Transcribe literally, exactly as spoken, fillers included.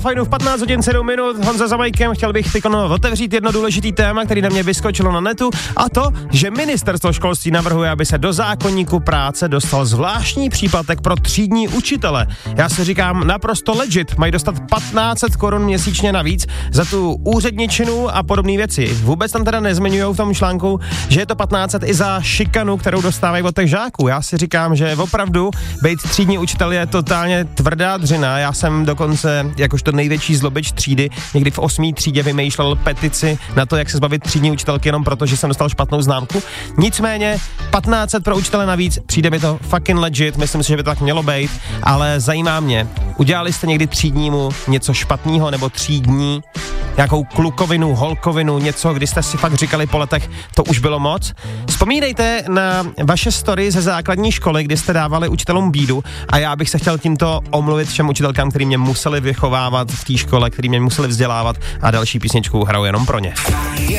Fajnu v patnáct hodin sedm minut, Honza za Majkem, chtěl bych teď otevřít jedno důležitý téma, který na mě vyskočilo na netu, a to, že ministerstvo školství navrhuje, aby se do zákoníku práce dostal zvláštní příplatek pro třídní učitele. Já si říkám naprosto legit, mají dostat patnáct set korun měsíčně navíc za tu úředničinu a podobné věci. Vůbec tam teda nezmiňujou v tom článku, že je to patnáct set i za šikanu, kterou dostávají od těch žáků. Já si říkám, že opravdu být třídní učitel je totálně tvrdá dřina. Já jsem dokonce jakožto největší zlobič třídy někdy v osmé třídě vymýšlel petici na to, jak se zbavit třídní učitelky jenom proto, že jsem dostal špatnou známku. Nicméně patnáct set pro učitele navíc, přijde mi to fucking legit, myslím si, že by to tak mělo být, ale zajímá mě, udělali jste někdy třídnímu něco špatného nebo třídní, nějakou klukovinu, holkovinu, něco, kdy jste si fakt říkali po letech, to už bylo moc? Vzpomínejte na vaše story ze základní školy, kdy jste dávali učitelům bídu, a já bych se chtěl tímto omluvit všem učitelkám, který mě museli vychovávat v té škole, který mě museli vzdělávat, a další písničku hraju jenom pro ně.